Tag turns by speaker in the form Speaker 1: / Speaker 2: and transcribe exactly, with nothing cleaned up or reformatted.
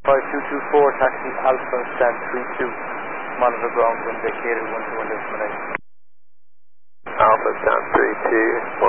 Speaker 1: five two two four, taxi Alpha, stand three two, monitor ground wind vacated one two one decimal eight.
Speaker 2: Alpha, stand three two,